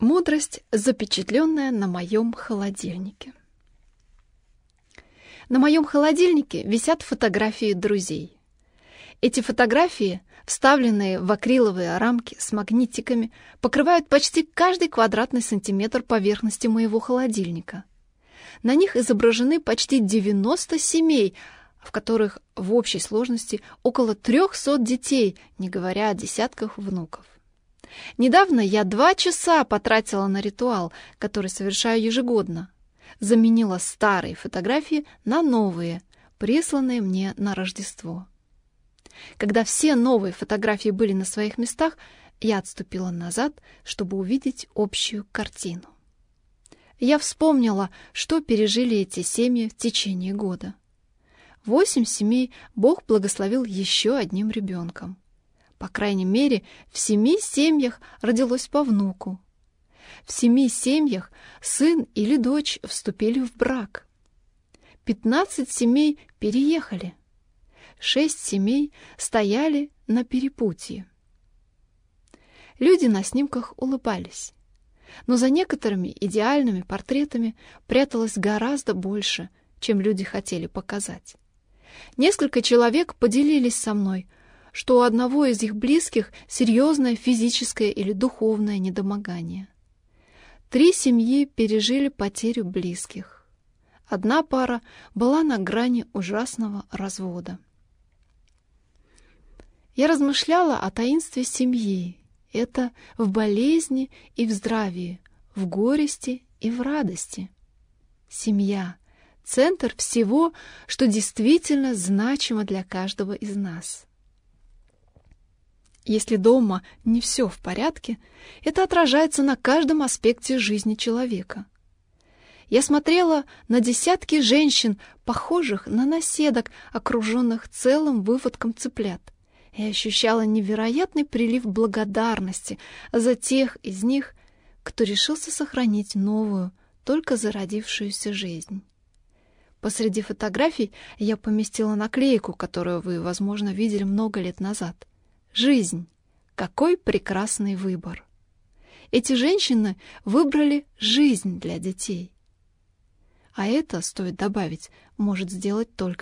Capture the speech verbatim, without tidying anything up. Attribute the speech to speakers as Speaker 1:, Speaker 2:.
Speaker 1: Мудрость, запечатленная на моем холодильнике. На моем холодильнике висят фотографии друзей. Эти фотографии, вставленные в акриловые рамки с магнитиками, покрывают почти каждый квадратный сантиметр поверхности моего холодильника. На них изображены почти девяносто семей, в которых в общей сложности около трехсот детей, не говоря о десятках внуков. Недавно я два часа потратила на ритуал, который совершаю ежегодно. Заменила старые фотографии на новые, присланные мне на Рождество. Когда все новые фотографии были на своих местах, я отступила назад, чтобы увидеть общую картину. Я вспомнила, что пережили эти семьи в течение года. Восемь семей Бог благословил еще одним ребенком. По крайней мере, в семи семьях родилось по внуку. В семи семьях сын или дочь вступили в брак. Пятнадцать семей переехали. Шесть семей стояли на перепутье. Люди на снимках улыбались. Но за некоторыми идеальными портретами пряталось гораздо больше, чем люди хотели показать. Несколько человек поделились со мной, что у одного из их близких серьезное физическое или духовное недомогание. Три семьи пережили потерю близких. Одна пара была на грани ужасного развода. Я размышляла о таинстве семьи. Это в болезни и в здравии, в горести и в радости. Семья — центр всего, что действительно значимо для каждого из нас. Если дома не все в порядке, это отражается на каждом аспекте жизни человека. Я смотрела на десятки женщин, похожих на наседок, окруженных целым выводком цыплят, и ощущала невероятный прилив благодарности за тех из них, кто решился сохранить новую, только зародившуюся жизнь. Посреди фотографий я поместила наклейку, которую вы, возможно, видели много лет назад. Жизнь. Какой прекрасный выбор. Эти женщины выбрали жизнь для детей. А это, стоит добавить, может сделать только